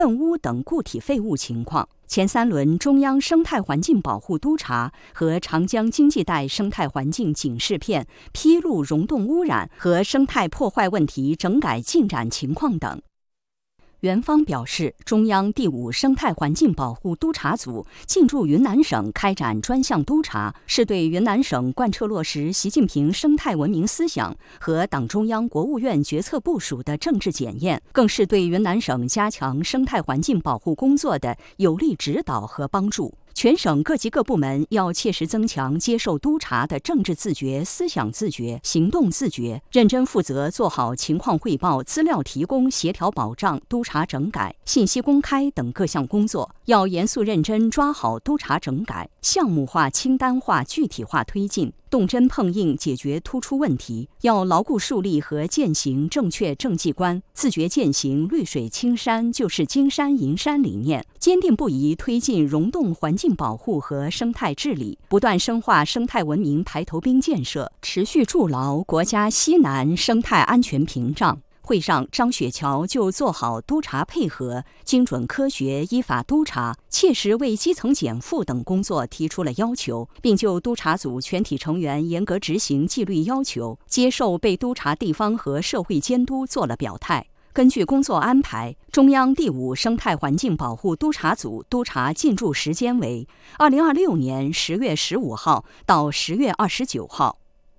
粪污等固体废物情况。前3轮中央生态环境保护督查和长江经济带生态环境警示片披露溶洞污染和生态破坏问题整改进展情况等。园方表示，中央第5生态环境保护督查组进驻云南省开展专项督查，是对云南省贯彻落实习近平生态文明思想和党中央、国务院决策部署的政治检验，更是对云南省加强生态环境保护工作的有力指导和帮助。全省各级各部门要切实增强接受督查的政治自觉、思想自觉、行动自觉，认真负责做好情况汇报、资料提供、协调保障、督查整改、信息公开等各项工作。要严肃认真抓好督查整改，项目化、清单化、具体化推进，动真碰硬解决突出问题。要牢固树立和践行正确政绩观，自觉践行绿水青山就是金山银山理念，坚定不移推进溶洞环境保护和生态治理，不断深化生态文明排头兵建设，持续筑牢国家西南生态安全屏障。会上，张雪桥就做好督查配合、精准科学依法督查、切实为基层减负等工作提出了要求，并就督查组全体成员严格执行纪律要求、接受被督查地方和社会监督做了表态。根据工作安排，中央第5生态环境保护督查组督查进驻时间为2026年10月15号到10月29号。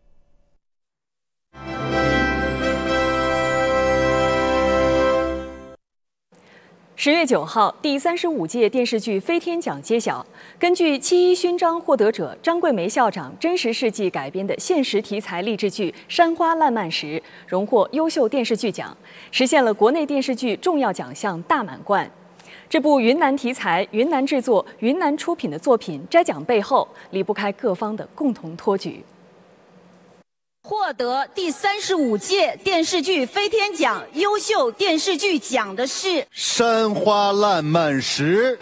10月9号，第35届电视剧飞天奖揭晓。根据7·1勋章获得者张桂梅校长真实事迹改编的现实题材励志剧《山花烂漫时》荣获优秀电视剧奖，实现了国内电视剧重要奖项大满贯。这部云南题材、云南制作、云南出品的作品摘奖背后，离不开各方的共同托举。 获得第35届电视剧飞天奖优秀电视剧奖的是《 山花烂漫时》。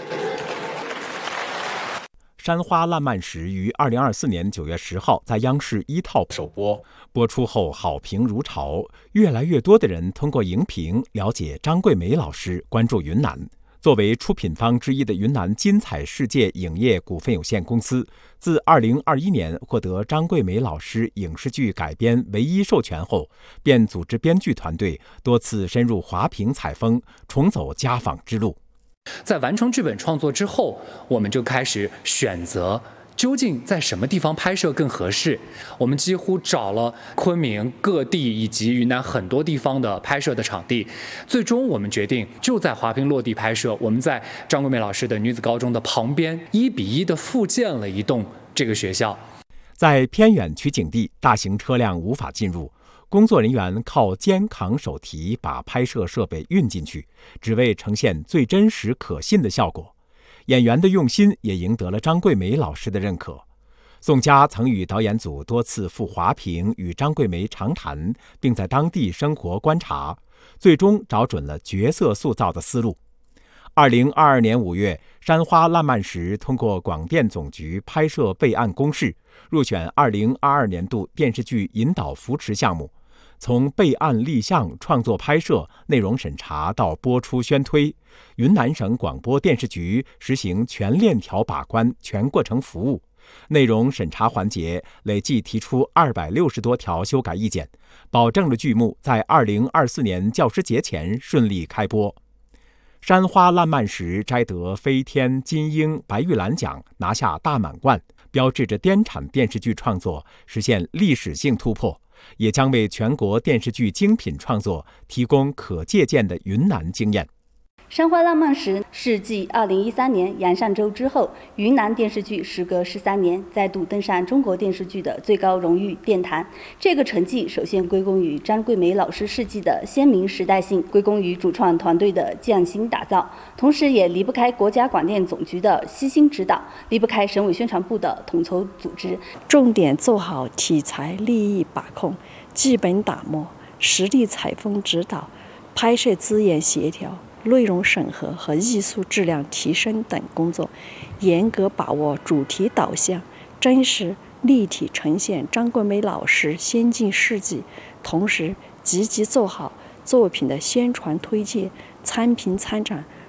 《山花烂漫时》于2024年9月10号在央视1套首播，播出后好评如潮，越来越多的人通过荧屏了解张桂梅老师，关注云南。作为出品方之一的云南金彩世界影业股份有限公司，自2021年获得张桂梅老师影视剧改编唯一授权后，便组织编剧团队多次深入华坪采风，重走家访之路。 在完成剧本创作之后，我们就开始选择究竟在什么地方拍摄更合适？我们几乎找了昆明各地以及云南很多地方的拍摄的场地，最终我们决定就在华坪落地拍摄。我们在张桂梅老师的女子高中的旁边1:1的复建了一栋这个学校。 在偏远取景地，大型车辆无法进入，工作人员靠肩扛手提把拍摄设备运进去，只为呈现最真实可信的效果。演员的用心也赢得了张桂梅老师的认可。宋佳曾与导演组多次赴华坪与张桂梅长谈，并在当地生活观察，最终找准了角色塑造的思路。2022年5月，《山花烂漫时》通过广电总局拍摄备案公示，入选2022年度电视剧引导扶持项目。从备案立项、创作拍摄、内容审查到播出宣推，云南省广播电视局实行全链条把关、全过程服务。内容审查环节累计提出260多条修改意见，保证了剧目在2024年教师节前顺利开播。山花烂漫时摘得飞天、金鹰、白玉兰奖，拿下大满贯，标志着滇产电视剧创作实现历史性突破，也将为全国电视剧精品创作提供可借鉴的云南经验。 山花烂漫时是继2013年洋上周之后，云南电视剧时隔13年再度登上中国电视剧的最高荣誉殿堂。这个成绩首先归功于张桂梅老师事迹的鲜明时代性，归功于主创团队的匠心打造，同时也离不开国家广电总局的悉心指导，离不开省委宣传部的统筹组织。 重点做好题材利益把控、剧本打磨、实地采风指导、拍摄资源协调、内容审核和艺术质量提升等工作，严格把握主题导向，真实立体呈现张桂梅老师先进事迹，同时积极做好作品的宣传推介、参评参展、